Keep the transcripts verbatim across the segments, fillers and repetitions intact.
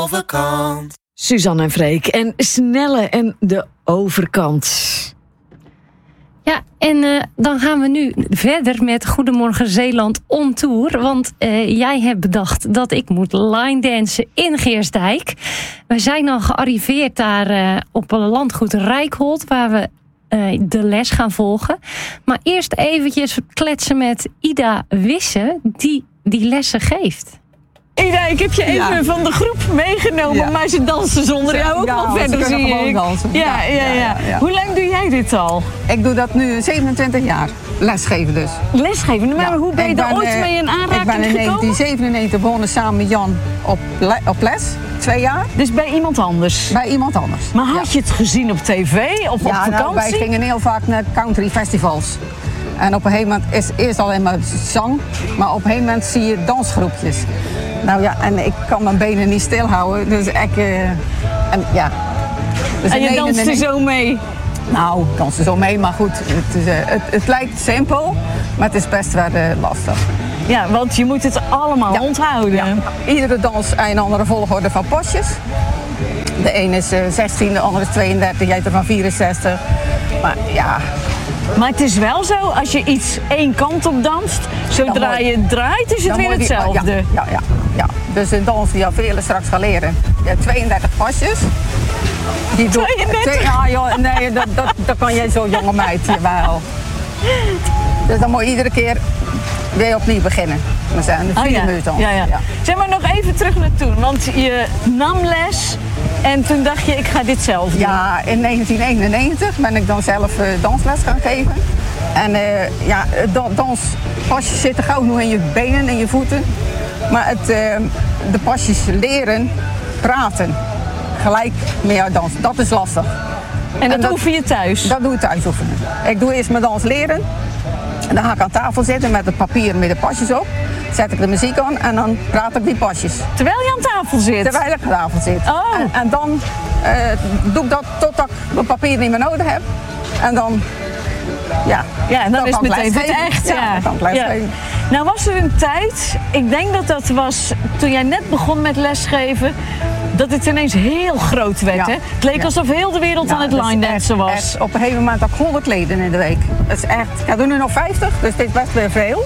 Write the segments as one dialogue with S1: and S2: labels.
S1: overkant.
S2: Suzanne en Freek en Snelle en de overkant.
S3: Ja, en uh, dan gaan we nu verder met Goedemorgen Zeeland on tour. Want uh, jij hebt bedacht dat ik moet line dansen in Geersdijk. We zijn al gearriveerd daar uh, op een landgoed Rijkholt, waar we uh, de les gaan volgen. Maar eerst eventjes kletsen met Ida Wisse, die die lessen geeft.
S2: Ida, ik heb je even
S4: Ja.
S2: van de groep meegenomen,
S4: Ja.
S2: maar ze dansen zonder jou ook
S4: Ja,
S2: nog
S4: ze
S2: verder,
S4: kunnen
S2: zie
S4: gewoon
S2: ik.
S4: dansen.
S2: Ja, ja, ja,
S4: Ja, ja, ja.
S2: Hoe lang doe jij dit al?
S4: Ik doe dat nu zevenentwintig jaar. Lesgeven dus.
S2: Lesgeven, maar
S4: Ja.
S2: hoe ben je
S4: Ik
S2: daar
S4: ben,
S2: ooit
S4: eh,
S2: mee in aanraking
S4: Ik ben in
S2: gekomen?
S4: negentien zevenennegentig begonnen samen met Jan op, le- op les. Twee jaar.
S2: Dus bij iemand anders?
S4: Bij iemand anders.
S2: Maar had je het gezien op tv of op
S4: Ja, nou,
S2: vakantie?
S4: wij gingen heel vaak naar country festivals. En op een gegeven moment is eerst alleen maar zang, maar op een gegeven moment zie je dansgroepjes. Nou ja, en ik kan mijn benen niet stilhouden, dus ik... uh, en ja. Dus
S2: En je
S4: in
S2: danste
S4: negenennegentig
S2: zo mee?
S4: Nou, ik danste zo mee, maar goed, het, is, uh, het, het lijkt simpel, maar het is best wel uh, lastig.
S2: Ja, want je moet het allemaal
S4: Ja.
S2: onthouden.
S4: Ja. Iedere dans een andere volgorde van pasjes. De een is uh, zestien, de andere is tweeëndertig, jij hebt er van vierenzestig. Maar ja,
S2: Maar het is wel zo, als je iets één kant op danst, zodra
S4: Dan
S2: je het draait, is het
S4: dan
S2: weer
S4: moet je-
S2: hetzelfde.
S4: Ja, ja, ja, ja. Dus een dans die Vele straks gaan leren. Je hebt tweeëndertig pasjes. Die doe-
S2: tweeëndertig?
S4: Twee, ja, joh, nee, dat, dat, dat kan jij zo jonge meid, jawel. Dus dan moet je iedere keer weer opnieuw beginnen. We zijn de
S2: Oh,
S4: vier
S2: ja.
S4: minuten dans.
S2: Ja, ja.
S4: Ja.
S2: Zeg maar nog even terug naar toen, want je nam les en toen dacht je, ik ga dit zelf doen.
S4: Ja, in negentien eenennegentig ben ik dan zelf uh, dansles gaan geven. En uh, ja, dan, danspasjes zitten gauw nog in je benen en je voeten. Maar het, uh, de pasjes leren, praten, gelijk met jouw dans, dat is lastig.
S2: En dat,
S4: en dat-
S2: oefen je thuis?
S4: Dat doe ik thuis oefenen. Ik doe eerst mijn dans leren. En dan ga ik aan tafel zitten met het papier met de pasjes op. Zet ik de muziek aan en dan praat ik die pasjes.
S2: Terwijl je aan tafel zit?
S4: Terwijl ik aan tafel zit.
S2: Oh.
S4: En, en dan uh, doe ik dat totdat ik mijn papier niet meer nodig heb. En dan, ja,
S2: Ja, en dan, is
S4: kan
S2: het
S4: ik
S2: meteen het
S4: lesgeven.
S2: echt.
S4: Ja,
S2: Ja.
S4: dan kan ik lesgeven.
S2: Nou was er een tijd, ik denk dat dat was toen jij net begon met lesgeven, dat het ineens heel groot werd.
S4: Ja.
S2: Hè? Het leek
S4: Ja.
S2: alsof heel de wereld
S4: Ja,
S2: aan het
S4: dat is
S2: line
S4: echt-
S2: dansen was.
S4: echt. Op een gegeven moment had ik honderd leden in de week. Dat is echt, ik heb er nu nog vijftig, dus dit is best weer veel.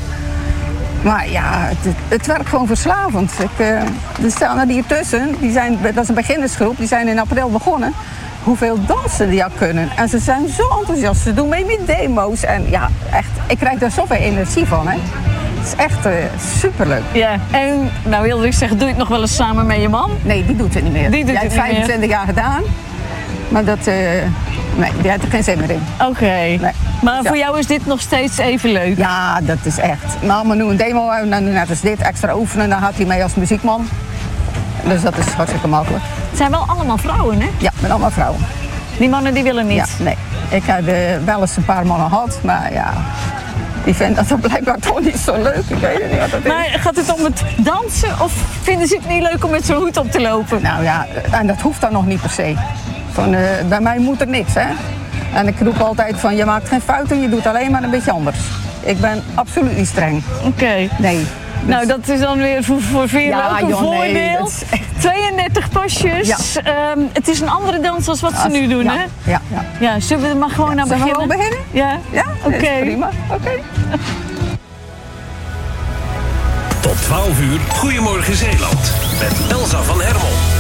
S4: Maar ja, het, het werkt gewoon verslavend. Ik, uh, er staan er hier tussen, die zijn, dat is een beginnersgroep, die zijn in april begonnen. Hoeveel dansen die al kunnen. En ze zijn zo enthousiast, ze doen mee met demo's. En ja, echt, ik krijg daar zoveel energie van. Hè. Het is echt uh, superleuk.
S2: Ja, en nou wilde ik zeggen, doe je het nog wel eens samen met je man?
S4: Nee, die doet het niet meer.
S2: Die doet
S4: Jij
S2: het
S4: hebt
S2: niet meer.
S4: vijfentwintig jaar gedaan. Maar dat, uh, nee, die heeft er geen zin meer in.
S2: Oké. Maar
S4: Ja.
S2: voor jou is dit nog steeds even leuk?
S4: Ja, dat is echt. Nou, maar nu een demo en dan net als dit extra oefenen, dan gaat hij mee als muziekman. Dus dat is hartstikke makkelijk.
S2: Het zijn wel allemaal vrouwen, hè?
S4: Ja, met allemaal vrouwen.
S2: Die mannen die willen niet.
S4: Ja, nee. Ik heb uh, wel eens een paar mannen gehad, maar ja, die vinden dat dan blijkbaar toch niet zo leuk. Ik weet niet wat dat is.
S2: Maar gaat het om het dansen of vinden ze het niet leuk om met zo'n hoed op te lopen?
S4: Nou ja, en dat hoeft dan nog niet per se. Van, uh, bij mij moet er niks, hè. En ik roep altijd van, je maakt geen fouten, je doet alleen maar een beetje anders. Ik ben absoluut niet streng.
S2: Oké.
S4: Nee.
S2: Nou, dat is dan weer voor, voor Vera
S4: Ja,
S2: ook een
S4: joh, nee,
S2: voordeel.
S4: dat is echt-
S2: tweeëndertig pasjes.
S4: Ja.
S2: Ehm, het is een andere dans als wat ze
S4: Als-
S2: nu doen,
S4: ja,
S2: hè?
S4: Ja, ja.
S2: Ja, zullen we er maar gewoon naar
S4: Zullen we
S2: beginnen?
S4: gewoon beginnen?
S2: Ja?
S4: Ja,
S2: Oké.
S4: dat is prima. Oké.
S1: Tot twaalf uur, Goedemorgen Zeeland. Met Elsa van Hermel.